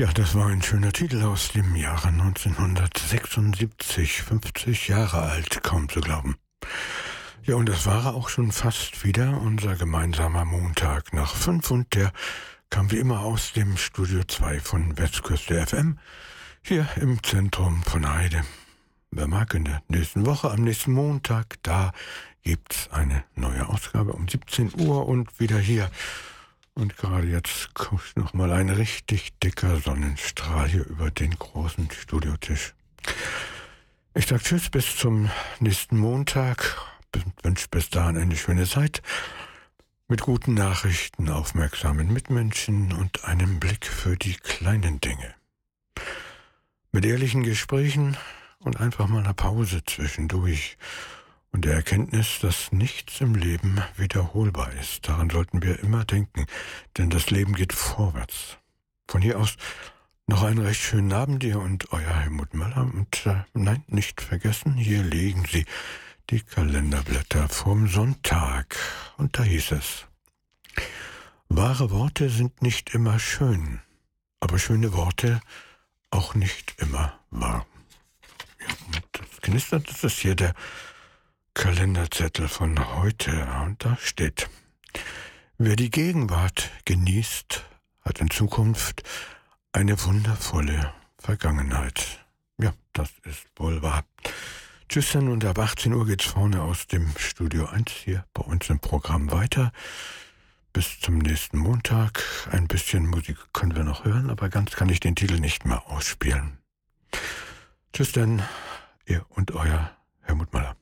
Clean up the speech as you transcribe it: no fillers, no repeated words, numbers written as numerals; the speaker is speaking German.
Ja, das war ein schöner Titel aus dem Jahre 1976, 50 Jahre alt, kaum zu glauben. Ja, und das war auch schon fast wieder unser gemeinsamer Montag nach 5 und der kam wie immer aus dem Studio 2 von Westküste FM, hier im Zentrum von Heide. Wer mag, in der nächsten Woche, am nächsten Montag, da gibt's eine neue Ausgabe um 17 Uhr und wieder hier. Und gerade jetzt kommt noch mal ein richtig dicker Sonnenstrahl hier über den großen Studiotisch. Ich sag Tschüss bis zum nächsten Montag. Wünsche bis dahin eine schöne Zeit. Mit guten Nachrichten, aufmerksamen Mitmenschen und einem Blick für die kleinen Dinge. Mit ehrlichen Gesprächen und einfach mal einer Pause zwischendurch. Und der Erkenntnis, dass nichts im Leben wiederholbar ist. Daran sollten wir immer denken, denn das Leben geht vorwärts. Von hier aus noch einen recht schönen Abend dir und euer Helmut Möller. Und nein, nicht vergessen, hier legen Sie die Kalenderblätter vom Sonntag. Und da hieß es: Wahre Worte sind nicht immer schön, aber schöne Worte auch nicht immer wahr. Ja, und das knistert, das ist hier der Kalenderzettel von heute, und da steht: Wer die Gegenwart genießt, hat in Zukunft eine wundervolle Vergangenheit. Ja, das ist wohl wahr. Tschüss dann, und ab 18 Uhr geht's vorne aus dem Studio 1 hier bei uns im Programm weiter. Bis zum nächsten Montag. Ein bisschen Musik können wir noch hören, aber ganz kann ich den Titel nicht mehr ausspielen. Tschüss dann, ihr und euer Helmut Möller.